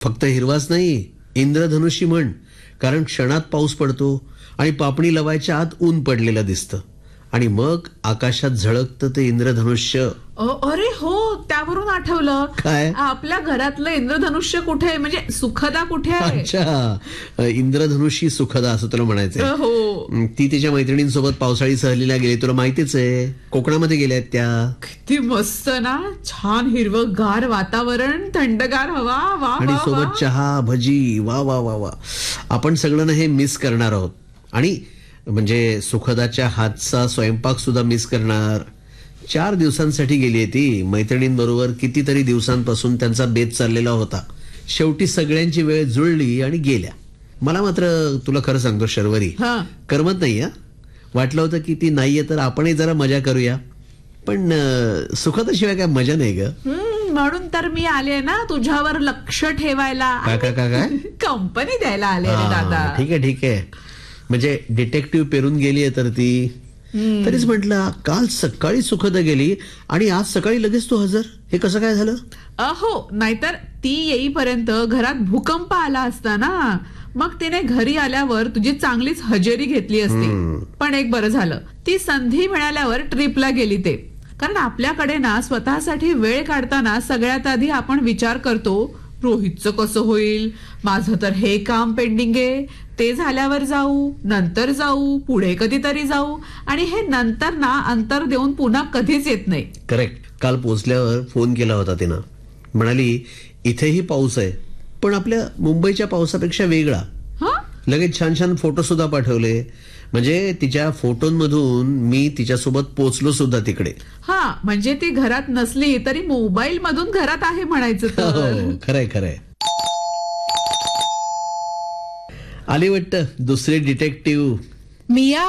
फक्त हिरवाच नाही, इंद्रधनुष्य म्हण. कारण क्षणात पाऊस पडतो आणि पापणी लवायच्या आत ऊन पडलेलं दिसतं आणि मग आकाशात झळकतं ते इंद्रधनुष्य. अरे हो, त्यावरून आठवलं. काय? आपल्या घरातलं इंद्रधनुष्य कुठे आहे, म्हणजे सुखदा कुठे आहे? अच्छा, इंद्रधनुष्य सुखदा असं तुला म्हणायचंय. हो. ती तिच्या मैत्रिणींसोबत पावसाळी सहलीला गेली, तुला माहितीच आहे. कोकणामध्ये गेल्यात त्या. किती मस्त ना, छान हिरवं गार वातावरण, थंडगार हवा, वा आणि वा सोबत वा. चहा भजी, वा वा वा वा. आपण सगळं ना हे मिस करणार आहोत. आणि म्हणजे सुखदाच्या हातचा स्वयंपाक सुद्धा मिस करणार. 4 दिवसांसाठी गेली ती मैत्रिणींबरोबर. कितीतरी दिवसांपासून त्यांचा बेत चाललेला होता. शेवटी सगळ्यांची वेळ जुळली आणि गेल्या. मला मात्र तुला खरं सांगतो शर्वरी, हा. करमत नाही. वाटलं होतं की ती नाहीये तर आपणही जरा मजा करूया, पण सुखदाशिवाय काय मजा नाही ग. म्हणून तर मी आले ना तुझ्यावर लक्ष ठेवायला. काय? कंपनी द्यायला आले रे दादा. ठीक आहे. म्हणजे डिटेक्टिव्ह पेरून गेलीये तर ती. तरीच म्हटलं, काल सकाळी सुखदा गेली आणि आज सकाळी लगेच तू हजर. हे कसं काय झालं? हो, नाहीतर ती येईपर्यंत घरात भूकंप आला असता ना. मग तिने घरी आल्यावर तुझी चांगलीच हजेरी घेतली असती. पण एक बरं झालं, ती संधी मिळाल्यावर ट्रिपला गेली ते. कारण आपल्याकडे ना स्वतःसाठी वेळ काढताना सगळ्यात आधी आपण विचार करतो, रोहितचं कसं होईल, माझं तर हे काम पेंडिंग आहे, ते झाल्यावर जाऊ, नंतर जाऊ, पुढे कधीतरी जाऊ. आणि हे नंतर ना अंतर देऊन पुन्हा कधीच येत नाही. करेक्ट. काल पोचल्यावर फोन केला होता तिनं. म्हणाली इथेही पाऊस आहे, पण आपल्या मुंबईच्या पावसापेक्षा वेगळा. लगेच छान छान फोटो सुद्धा पाठवले. म्हणजे तिच्या फोटोंमधून मी तिच्यासोबत पोचलो सुद्धा तिकडे. म्हणजे ती घरात नसली तरी मोबाईल मधून घरात आहे म्हणायचं तर. खरंय. आली वाटतं दुसरी डिटेक्टिव्ह. मिया